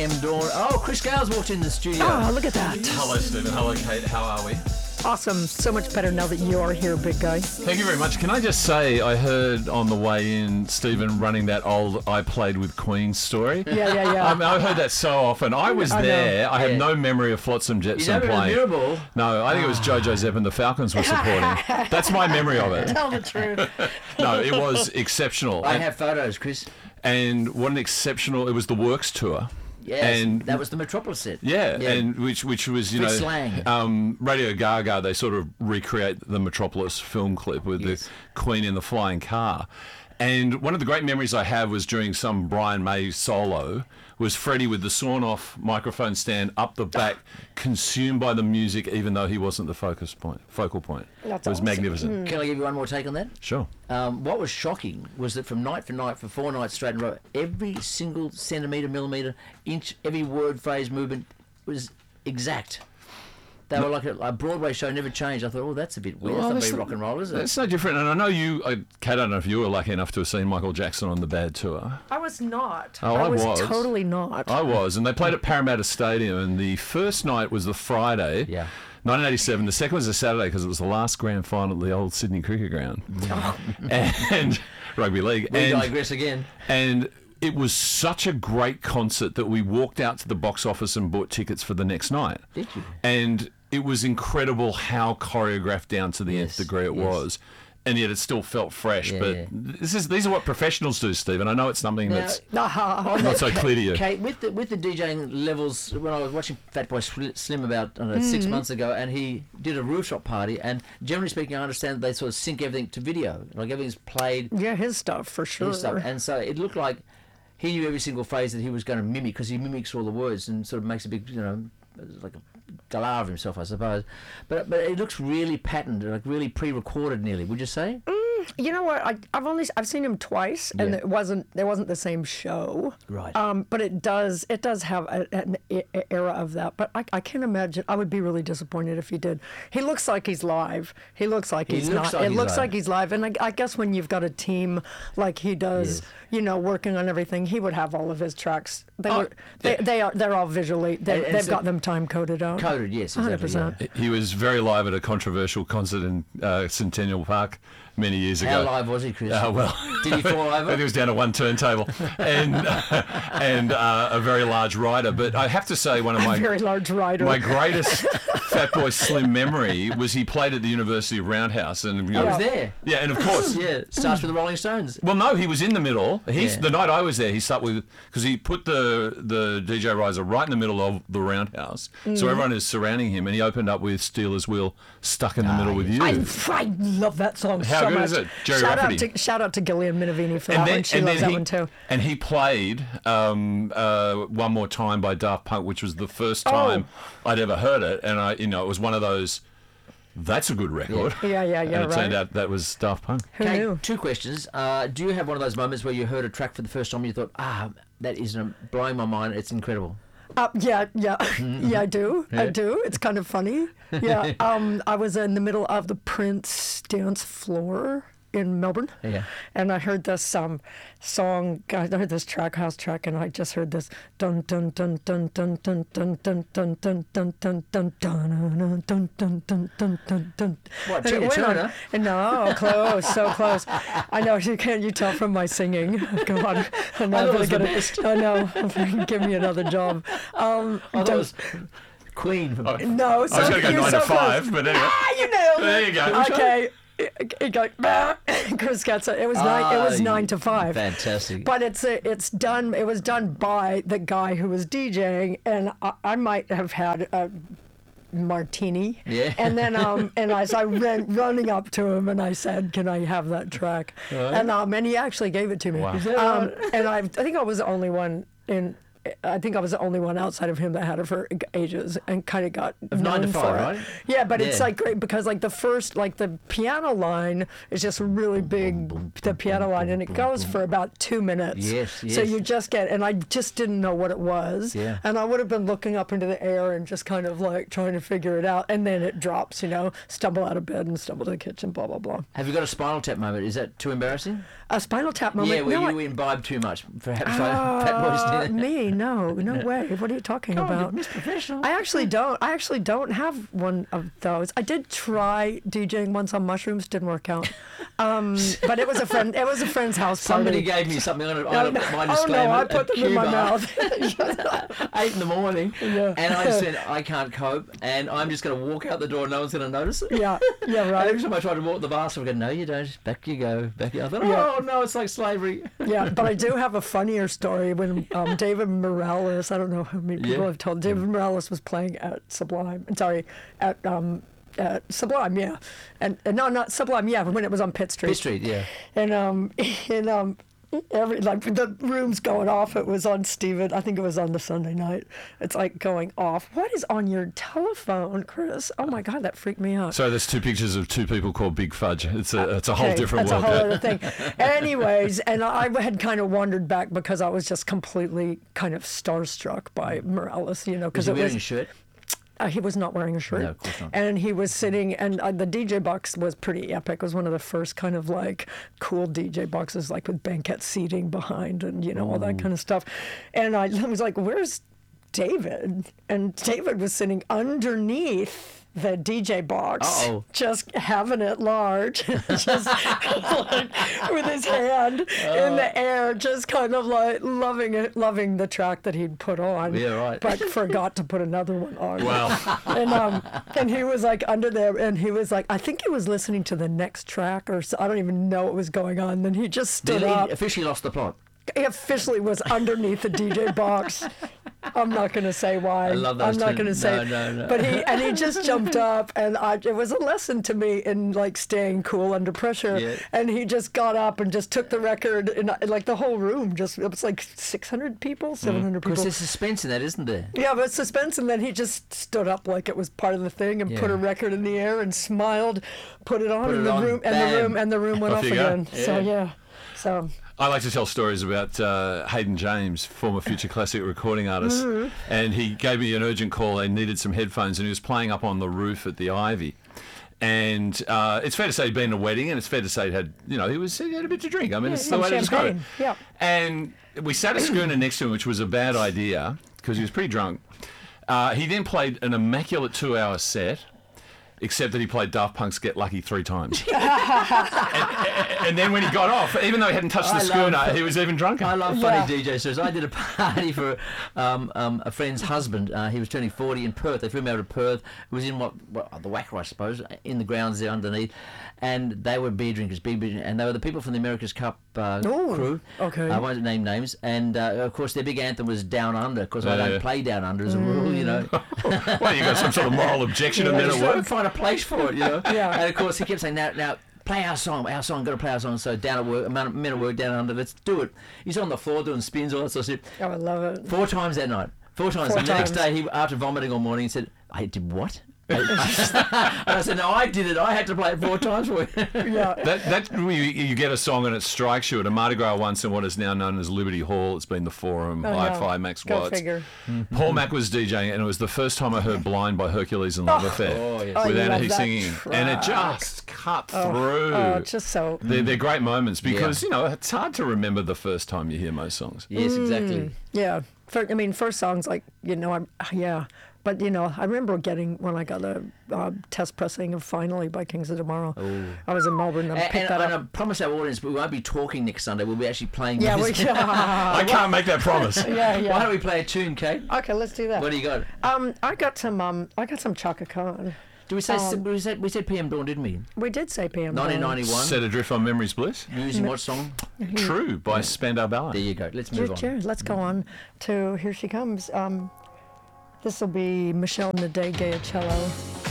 a.m. dawn. Oh, Chris Gale's walked in the studio. Oh, look at that. Hello, Stephen. Hello, Kate. How are we? Awesome. So much better now that you're here, big guy. Thank you very much. Can I just say, I heard on the way in Stephen running that old I Played with Queen story. Yeah. I heard that so often. I was there. I have no memory of Flotsam Jetsam playing. Mirrorball? No, I think it was Jojo Zepp and the Falcons were supporting. That's my memory of it. Tell the truth. No, it was exceptional. I have photos, Chris. And what an exceptional... It was the Works tour. Yes, and that was the Metropolis set. Yeah, and which was, you know, slang. Radio Gaga, they sort of recreate the Metropolis film clip with the Queen in the flying car. And one of the great memories I have was during some Brian May solo, was Freddie with the sawn-off microphone stand up the back, consumed by the music, even though he wasn't the focal point. That's it was awesome. magnificent. Can I give you one more take on that? Sure. What was shocking was that from night for 4 nights straight in a row, every single centimetre, millimetre, inch, every word, phrase, movement was exact. They were like a Broadway show, never changed. I thought, oh, that's a bit weird. That's not very rock and roll, is it? It's no different. And I know you, Kate, I don't know if you were lucky enough to have seen Michael Jackson on the Bad Tour. I was not. Oh, I was totally not. I was. And they played at Parramatta Stadium. And the first night was the Friday, 1987. The second was a Saturday because it was the last grand final at the old Sydney Cricket Ground. And rugby league. We digress again. And it was such a great concert that we walked out to the box office and bought tickets for the next night. Did you? And it was incredible how choreographed down to the nth degree it was. And yet it still felt fresh. But these are what professionals do, Stephen. I know it's something that's not so clear to you. Kate, with the DJing levels, when I was watching Fatboy Slim about 6 months ago, and he did a rooftop party, and generally speaking, I understand that they sort of sync everything to video. Like everything's played. Yeah, his stuff, for sure. His stuff. And so it looked like he knew every single phrase that he was going to mimic, because he mimics all the words and sort of makes a big, like a galah of himself, I suppose. But it looks really patterned, like really pre-recorded nearly, would you say? You know what? I've seen him twice, and there wasn't the same show. Right. But it does have an era of that. But I can't imagine. I would be really disappointed if he did. He looks like he's live. He looks like he's not. It looks like he's live. And I guess when you've got a team like he does, working on everything, he would have all of his tracks. They're all visually. They've got them time coded out. Coded, yes, exactly. 100%. He was very live at a controversial concert in Centennial Park many years ago. How live was he, Chris? Did he fall over? I think he was down to one turntable and a very large rider. But I have to say, one of my very large rider. My greatest Fatboy Slim memory was he played at the University of Roundhouse, and I was there. Yeah, and of course, starts with the Rolling Stones. Well, no, he was in the middle. The night I was there, he started with, because he put the DJ riser right in the middle of the Roundhouse, so everyone is surrounding him, and he opened up with Steelers Wheel, Stuck in the Middle with You. I love that song How so good much. is it? Jerry Rafferty. Shout out to Gillian Minervini for that one. She loves that one too. And he played One More Time by Daft Punk, which was the first time I'd ever heard it, and it was one of those. That's a good record. Yeah. And it turned out that was Daft Punk. Who knew? 2 questions. Do you have one of those moments where you heard a track for the first time and you thought, that is blowing my mind, it's incredible? Yeah, I do. I do. It's kind of funny. Yeah. I was in the middle of the Prince dance floor in Melbourne, and I heard this song. I heard this house track, and I just heard this dun dun dun dun dun dun dun dun dun dun dun dun dun dun dun dun dun dun dun. What, Tina Turner? No, close, so close. I know. Can't you tell from my singing? Go on. I know. Give me another job. I thought it was Queen. No, I was going to go 9 to 5, but anyway. You nailed it. There you go. Okay. Chris gets it. It was 9 to 5. Fantastic. But it's done. It was done by the guy who was DJing, and I might have had a martini. Yeah. And then and as I ran running up to him, and I said, "Can I have that track?" And he actually gave it to me. Wow. And I think I was the only one outside of him that had it for ages, and kind of got of 9 to 5, right? Yeah, but it's like great because like the first, like the piano line is just really big, the piano line, and it goes for about 2 minutes. Yes. So you just get, and I just didn't know what it was, and I would have been looking up into the air and just kind of like trying to figure it out, and then it drops, stumble out of bed and stumble to the kitchen, blah blah blah. Have you got a Spinal Tap moment? Is that too embarrassing? A Spinal Tap moment? Yeah, where you imbibe too much, perhaps. Fat Boys did. Me? No way. What are you talking about? Miss Professional. I actually don't have one of those. I did try DJing once on mushrooms. Didn't work out. But it was a friend. It was a friend's house party. Somebody gave me something on it. My Oh disclaimer. no! I put them in my Cuba, mouth. 8 in the morning, Yeah. and I said I can't cope, and I'm just going to walk out the door. No one's going to notice it. Yeah, And every right. time I tried to walk the bar, someone would go, "No, you don't. Back you go. Back you." I thought, Yeah. "Oh no, it's like slavery." Yeah, but I do have a funnier story when David Morales. I don't know how many people Yeah. have told. David Morales was playing at Sublime. Sorry, at Sublime, yeah, and no, not Sublime, yeah, when it was on Pitt Street. Pitt Street, yeah. And every like the room's going off. It was on Steven. I think it was on the Sunday night. It's like going off. What is on your telephone, Chris? Oh my God, that freaked me out. So there's two pictures of two people called Big Fudge. It's a whole Okay, different that's world. a whole other thing. Anyways, and I had kind of wandered back because I was just completely kind of starstruck by Morales, Was because he it wearing a was. shirt? He was not wearing a shirt. No, of course not. And he was sitting, and the DJ box was pretty epic. It was one of the first kind of like cool DJ boxes, like with banquette seating behind and, all that kind of stuff. And I was like, where's David? And David was sitting underneath the DJ box, Uh-oh. just having it large, just like, with his hand in the air, just kind of like loving the track that he'd put on. Yeah, right. But forgot to put another one on. Wow. And he was like under there, and he was like, I think he was listening to the next track, or so, I don't even know what was going on. Then he just stood He up. officially lost the plot. He officially was underneath the DJ box. I'm not going to say why. I love those I'm not two. going to say. No. But he just jumped up, and it was a lesson to me in like staying cool under pressure. Yeah. And he just got up and just took the record, and like the whole room just, it was like 600 people, 700 Because people. there's suspense in that, isn't there? Yeah, but suspense, and then he just stood up like it was part of the thing and put a Yeah. record in the air and smiled, put it on, Put and it the on, room bam. and the room went Off off you go. again. So Yeah. so. I like to tell stories about Hayden James, former Future Classic recording artist, and he gave me an urgent call. They needed some headphones, and he was playing up on the roof at the Ivy. And it's fair to say he'd been at a wedding, and it's fair to say he had a bit to drink. I mean, it's the way to describe it. champagne, yeah. And we sat a schooner next to him, which was a bad idea because he was pretty drunk. He then played an immaculate 2-hour set. Except that he played Daft Punk's Get Lucky 3 times. and then when he got off, even though he hadn't touched the schooner, he was even drunker. I love funny DJ stories. I did a party for a friend's husband. He was turning 40 in Perth. They flew him out of Perth. It was in the Wacker, I suppose, in the grounds there underneath. And they were beer drinkers, big beer drinkers. And they were the people from the America's Cup crew. Okay. I won't name names. And, of course, their big anthem was Down Under, because I Yeah. don't play Down Under as a rule, Well, you got some sort of moral objection and I then just it trying to worked. find a place for it, Yeah. And of course he kept saying, now play our song, got to play our song. So down at work, men at work, down under, let's do it. He's on the floor doing spins, all that sort of stuff. Oh, I love it. 4 times that night. 4 times. Four And the next times. day, after vomiting all morning, he said, I did what? And I said, no, I did it. I had to play it 4 times for you. Yeah. That you get a song and it strikes you at a Mardi Gras once in what is now known as Liberty Hall. It's been the Forum, Hi-Fi, Max Go Watts. figure. Paul Mac was DJing, and it was the first time I heard "Blind" by Hercules and Love Affair Oh, yes. Oh, with you Anna love He that singing, and it track. just cut through. Oh, just so. They're great moments because it's hard to remember the first time you hear most songs. Yes, exactly. Yeah. First songs, like, But, I remember when I got a test pressing of Finally by Kings of Tomorrow. I was in Melbourne and I picked that And I up. promise our audience, we won't be talking next Sunday. We'll be actually playing Yeah, music. I can't make that promise. yeah. Why don't we play a tune, Kate? Okay, let's do that. What do you got? I got some Chaka Khan. Do we say we said PM Dawn, didn't we? We did say PM. 1991. Set Adrift on Memory's Bliss. Using what song? True by Spandau There Ballet. you go. Let's move on. Cheers. Let's go on to Here She Comes. This will be Michelle Nadege cello.